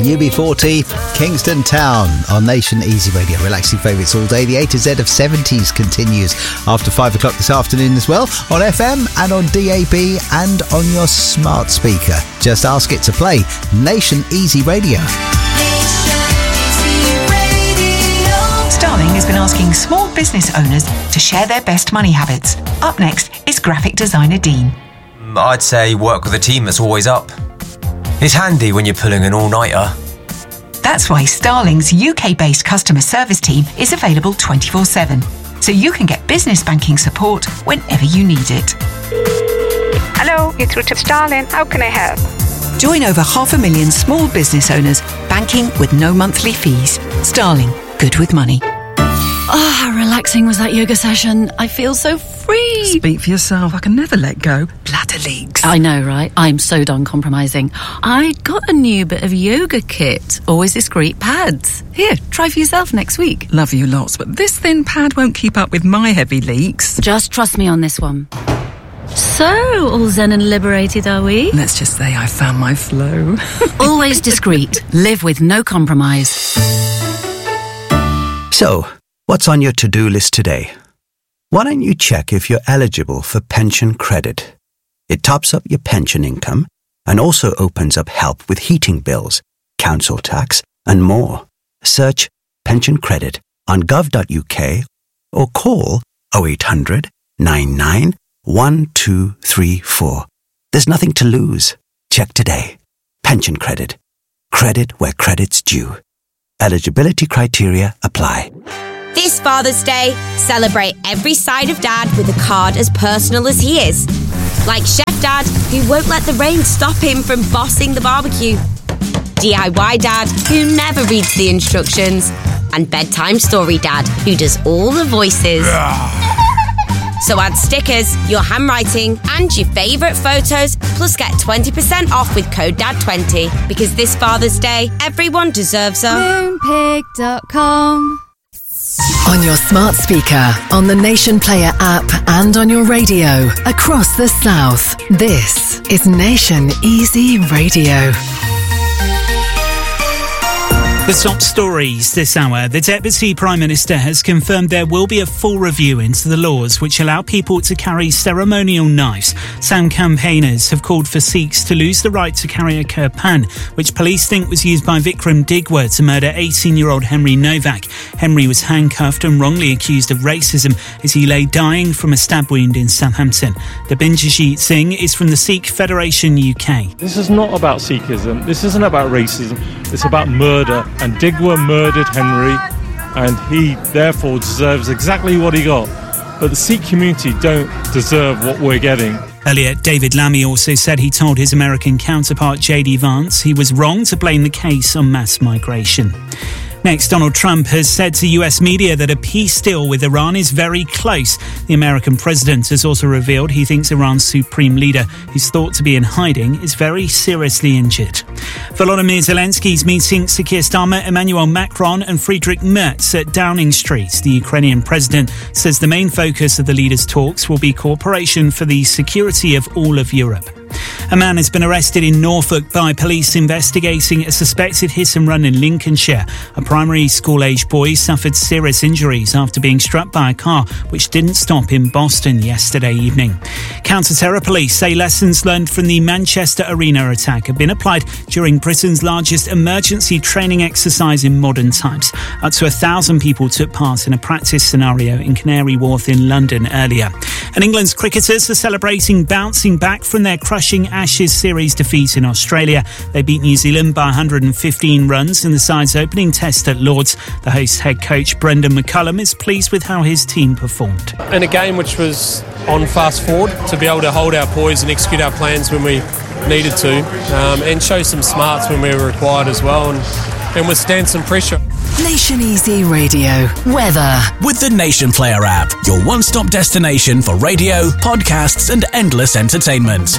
UB40, Kingston Town on Nation Easy Radio. Relaxing favourites all day. The A to Z of 70s continues after 5 o'clock this afternoon as well on FM and on DAB and on your smart speaker. Just ask it to play Nation Easy Radio. Starling has been asking small business owners to share their best money habits. Up next is graphic designer Dean. I'd say work with a team that's always up. It's handy when you're pulling an all-nighter. That's why Starling's UK-based customer service team is available 24/7, so you can get business banking support whenever you need it. Hello, you're through to Starling. How can I help? Join over 500,000 small business owners banking with no monthly fees. Starling, good with money. How relaxing was that yoga session? I feel so free. Speak for yourself. I can never let go. Bladder leaks. I know, right? I'm so done compromising. I got a new bit of yoga kit. Always discreet pads. Here, try for yourself next week. Love you lots, but this thin pad won't keep up with my heavy leaks. Just trust me on this one. So, all zen and liberated, are we? Let's just say I found my flow. Always discreet. Live with no compromise. So, what's on your to-do list today? Why don't you check if you're eligible for pension credit? It tops up your pension income and also opens up help with heating bills, council tax and more. Search pension credit on gov.uk or call 0800 99 1234. There's nothing to lose. Check today. Pension credit. Credit where credit's due. Eligibility criteria apply. This Father's Day, celebrate every side of Dad with a card as personal as he is. Like Chef Dad, who won't let the rain stop him from bossing the barbecue. DIY Dad, who never reads the instructions. And Bedtime Story Dad, who does all the voices. So add stickers, your handwriting, and your favourite photos, plus get 20% off with code DAD20. Because this Father's Day, everyone deserves a Moonpig.com. On your smart speaker, on the Nation Player app, and on your radio across the South. This is Nation Easy Radio. The top stories this hour. The Deputy Prime Minister has confirmed there will be a full review into the laws which allow people to carry ceremonial knives. Some campaigners have called for Sikhs to lose the right to carry a kirpan, which police think was used by Vikram Digwa to murder 18-year-old Henry Novak. Henry was handcuffed and wrongly accused of racism as he lay dying from a stab wound in Southampton. Debinderjeet Singh is from the Sikh Federation UK. This is not about Sikhism. This isn't about racism. It's about murder. And Digwa murdered Henry, and he therefore deserves exactly what he got. But the Sikh community don't deserve what we're getting. Earlier, David Lammy also said he told his American counterpart J.D. Vance he was wrong to blame the case on mass migration. Next, Donald Trump has said to US media that a peace deal with Iran is very close. The American president has also revealed he thinks Iran's supreme leader, who's thought to be in hiding, is very seriously injured. Volodymyr Zelensky's meeting Sir Keir Starmer, Emmanuel Macron and Friedrich Merz at Downing Street. The Ukrainian president says the main focus of the leaders' talks will be cooperation for the security of all of Europe. A man has been arrested in Norfolk by police investigating a suspected hit and run in Lincolnshire. A primary school-aged boy suffered serious injuries after being struck by a car which didn't stop in Boston yesterday evening. Counter-terror police say lessons learned from the Manchester Arena attack have been applied during Britain's largest emergency training exercise in modern times. Up to 1,000 people took part in a practice scenario in Canary Wharf in London earlier. And England's cricketers are celebrating bouncing back from their crushing Ashes series defeat in Australia. They beat New Zealand by 115 runs in the side's opening test at Lord's. The host head coach Brendan McCullum is pleased with how his team performed. In a game which was on fast forward, to be able to hold our poise and execute our plans when we needed to, and show some smarts when we were required as well, and withstand some pressure. Nation Easy Radio. Weather. With the Nation Player app, your one-stop destination for radio, podcasts and endless entertainment.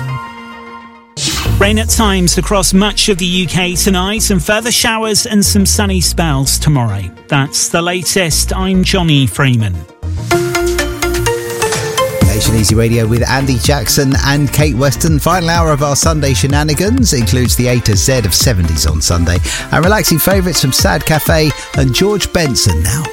Rain at times across much of the UK tonight, and further showers and some sunny spells tomorrow. That's the latest. I'm Johnny Freeman. Nation Easy Radio with Andy Jackson and Kate Weston. Final hour of our Sunday shenanigans includes the A to Z of 70s on Sunday and relaxing favourites from Sad Cafe and George Benson now.